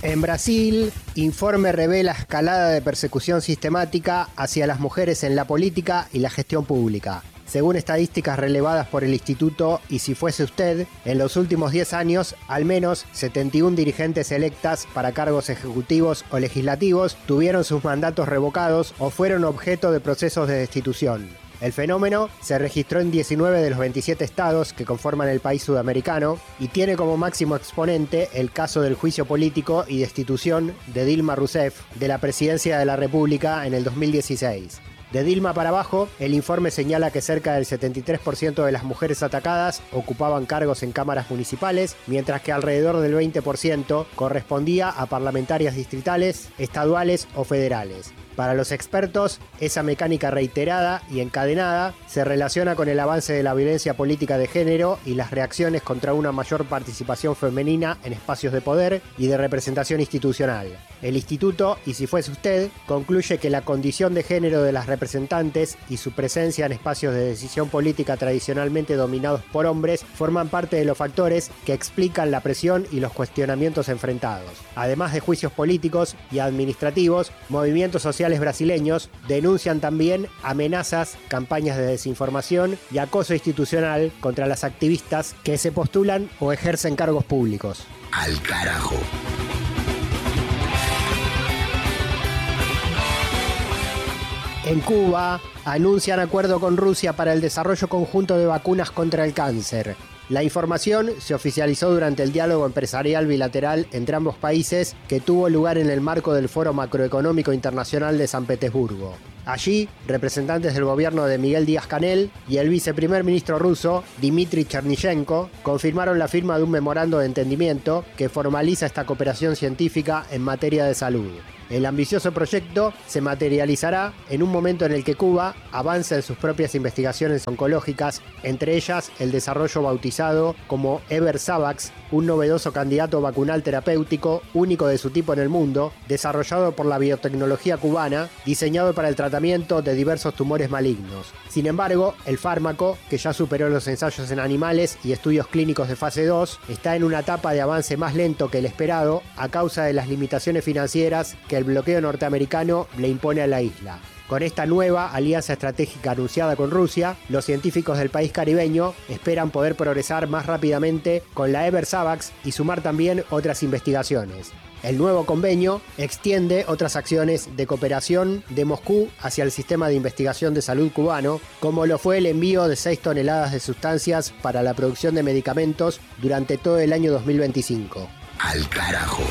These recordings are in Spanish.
En Brasil, informe revela escalada de persecución sistemática hacia las mujeres en la política y la gestión pública. Según estadísticas relevadas por el Instituto Y si fuese usted, en los últimos 10 años, al menos 71 dirigentes electas para cargos ejecutivos o legislativos tuvieron sus mandatos revocados o fueron objeto de procesos de destitución. El fenómeno se registró en 19 de los 27 estados que conforman el país sudamericano y tiene como máximo exponente el caso del juicio político y destitución de Dilma Rousseff de la presidencia de la República en el 2016. De Dilma para abajo, el informe señala que cerca del 73% de las mujeres atacadas ocupaban cargos en cámaras municipales, mientras que alrededor del 20% correspondía a parlamentarias distritales, estaduales o federales. Para los expertos, esa mecánica reiterada y encadenada se relaciona con el avance de la violencia política de género y las reacciones contra una mayor participación femenina en espacios de poder y de representación institucional. El Instituto Y si fuese usted concluye que la condición de género de las representantes y su presencia en espacios de decisión política tradicionalmente dominados por hombres forman parte de los factores que explican la presión y los cuestionamientos enfrentados. Además de juicios políticos y administrativos, movimientos sociales brasileños denuncian también amenazas, campañas de desinformación y acoso institucional contra las activistas que se postulan o ejercen cargos públicos. Al carajo. En Cuba, anuncian acuerdo con Rusia para el desarrollo conjunto de vacunas contra el cáncer. La información se oficializó durante el diálogo empresarial bilateral entre ambos países que tuvo lugar en el marco del Foro Macroeconómico Internacional de San Petersburgo. Allí, representantes del gobierno de Miguel Díaz-Canel y el viceprimer ministro ruso, Dmitry Chernyshchenko, confirmaron la firma de un memorando de entendimiento que formaliza esta cooperación científica en materia de salud. El ambicioso proyecto se materializará en un momento en el que Cuba avanza en sus propias investigaciones oncológicas, entre ellas el desarrollo bautizado como Eversavax, un novedoso candidato vacunal terapéutico único de su tipo en el mundo, desarrollado por la biotecnología cubana, diseñado para el tratamiento de diversos tumores malignos. Sin embargo, el fármaco, que ya superó los ensayos en animales y estudios clínicos de fase 2, está en una etapa de avance más lento que el esperado a causa de las limitaciones financieras que el bloqueo norteamericano le impone a la isla. Con esta nueva alianza estratégica anunciada con Rusia, los científicos del país caribeño esperan poder progresar más rápidamente con la Eversavax y sumar también otras investigaciones. El nuevo convenio extiende otras acciones de cooperación de Moscú hacia el sistema de investigación de salud cubano, como lo fue el envío de 6 toneladas de sustancias para la producción de medicamentos durante todo el año 2025. Al carajo.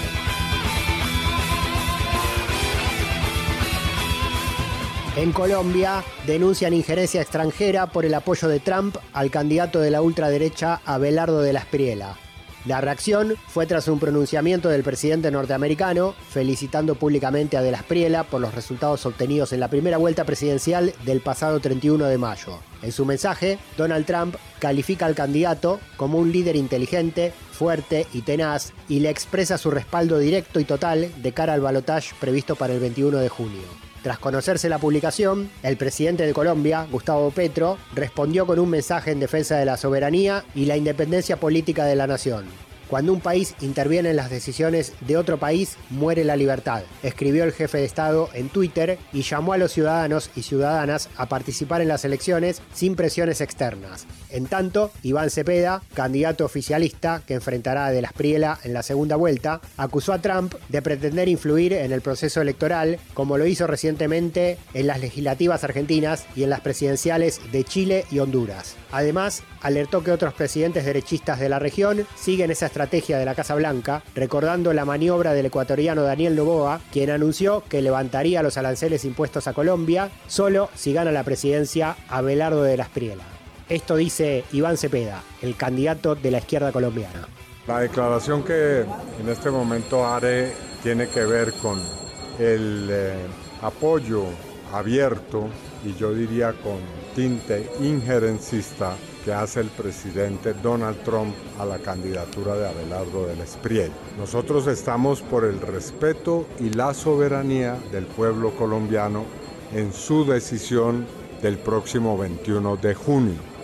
En Colombia, denuncian injerencia extranjera por el apoyo de Trump al candidato de la ultraderecha Abelardo de la Espriella. La reacción fue tras un pronunciamiento del presidente norteamericano felicitando públicamente a de la Espriella por los resultados obtenidos en la primera vuelta presidencial del pasado 31 de mayo. En su mensaje, Donald Trump califica al candidato como un líder inteligente, fuerte y tenaz y le expresa su respaldo directo y total de cara al balotaje previsto para el 21 de junio. Tras conocerse la publicación, el presidente de Colombia, Gustavo Petro, respondió con un mensaje en defensa de la soberanía y la independencia política de la nación. Cuando un país interviene en las decisiones de otro país, muere la libertad, escribió el jefe de Estado en Twitter y llamó a los ciudadanos y ciudadanas a participar en las elecciones sin presiones externas. En tanto, Iván Cepeda, candidato oficialista que enfrentará a de la Espriella en la segunda vuelta, acusó a Trump de pretender influir en el proceso electoral, como lo hizo recientemente en las legislativas argentinas y en las presidenciales de Chile y Honduras. Además, alertó que otros presidentes derechistas de la región siguen esa estrategia de la Casa Blanca, recordando la maniobra del ecuatoriano Daniel Noboa, quien anunció que levantaría los aranceles impuestos a Colombia solo si gana la presidencia Abelardo de la Espriella. Esto dice Iván Cepeda, el candidato de la izquierda colombiana. La declaración que en este momento haré tiene que ver con el apoyo abierto y yo diría con tinte injerencista que hace el presidente Donald Trump a la candidatura de Abelardo de la Espriella. Nosotros estamos por el respeto y la soberanía del pueblo colombiano en su decisión del próximo 21 de junio.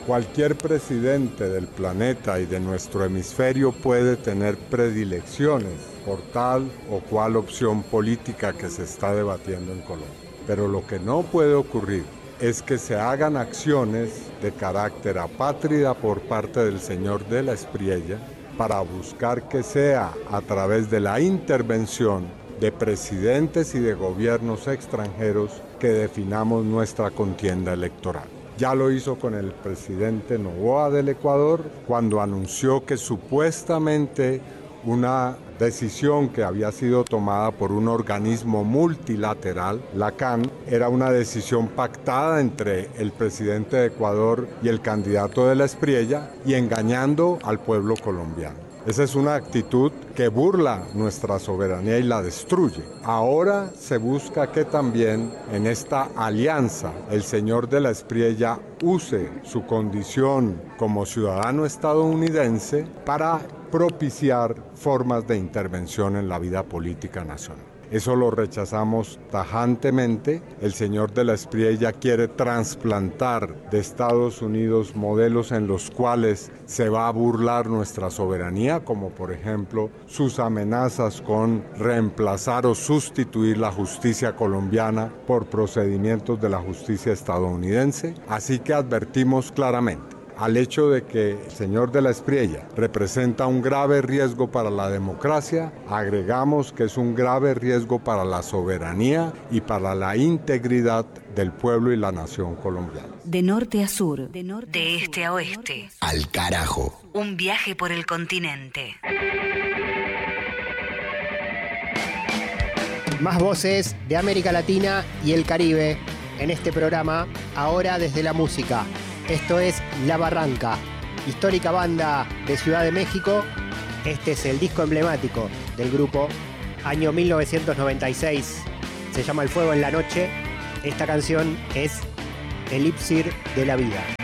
Cualquier presidente del planeta y de nuestro hemisferio puede tener predilecciones por tal o cual opción política que se está debatiendo en Colombia. Pero lo que no puede ocurrir es que se hagan acciones de carácter apátrida por parte del señor de la Espriella para buscar que sea a través de la intervención de presidentes y de gobiernos extranjeros que definamos nuestra contienda electoral. Ya lo hizo con el presidente Noboa del Ecuador cuando anunció que supuestamente una decisión que había sido tomada por un organismo multilateral, la CAN, era una decisión pactada entre el presidente de Ecuador y el candidato de la Espriella y engañando al pueblo colombiano. Esa es una actitud que burla nuestra soberanía y la destruye. Ahora se busca que también en esta alianza el señor de la Espriella use su condición como ciudadano estadounidense para propiciar formas de intervención en la vida política nacional. Eso lo rechazamos tajantemente. El señor de la Espriella quiere trasplantar de Estados Unidos modelos en los cuales se va a burlar nuestra soberanía, como por ejemplo sus amenazas con reemplazar o sustituir la justicia colombiana por procedimientos de la justicia estadounidense. Así que advertimos claramente. Al hecho de que el señor de la Espriella representa un grave riesgo para la democracia, agregamos que es un grave riesgo para la soberanía y para la integridad del pueblo y la nación colombiana. De norte a sur, de este a oeste. Al carajo. Un viaje por el continente. Más voces de América Latina y el Caribe en este programa, ahora desde la música. Esto es La Barranca, histórica banda de Ciudad de México. Este es el disco emblemático del grupo, año 1996. Se llama El Fuego en la Noche. Esta canción es Elipsir de la Vida.